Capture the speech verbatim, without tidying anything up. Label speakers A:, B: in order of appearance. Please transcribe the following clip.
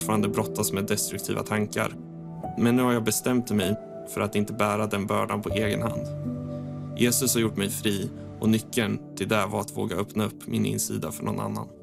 A: fortfarande brottas med destruktiva tankar. Men nu har jag bestämt mig för att inte bära den bördan på egen hand. Jesus har gjort mig fri och nyckeln till det var att våga öppna upp min insida för någon annan.